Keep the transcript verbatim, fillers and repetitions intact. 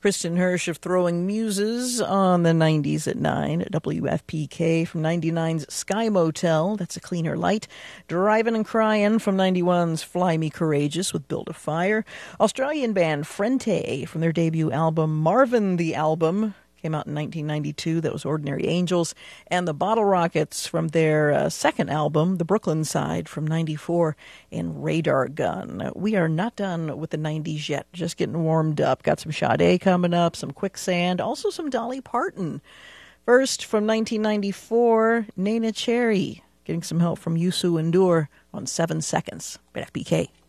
Kristen Hirsch of Throwing Muses on the nineties at nine. At W F P K from ninety-nine's Sky Motel, that's A Cleaner Light. Drivin' and Cryin' from ninety-one's Fly Me Courageous with Build a Fire. Australian band Frente from their debut album Marvin the Album. Came out in nineteen ninety-two. That was Ordinary Angels. And the Bottle Rockets from their uh, second album, The Brooklyn Side, from ninety-four, in Radar Gun. We are not done with the nineties yet. Just getting warmed up. Got some Sade coming up, some Quicksand, also some Dolly Parton. First, from nineteen ninety-four, Nena Cherry. Getting some help from Youssou N'Dour on seven seconds. At F B K.